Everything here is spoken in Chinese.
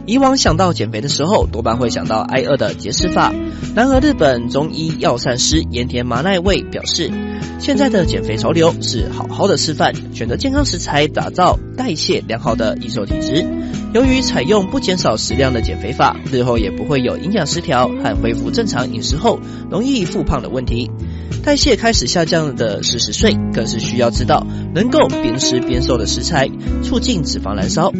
以往想到减肥的时候，多半会想到挨饿的节食法。然而，日本中医药膳师盐田麻奈卫表示，现在的减肥潮流是好好的示范，选择健康食材，打造代谢良好的易瘦体质。由于采用不减少食量的减肥法，日后也不会有营养失调和恢复正常饮食后容易复胖的问题。代谢开始下降的40岁，更是需要知道能够边吃边瘦的食材，促进脂肪燃烧，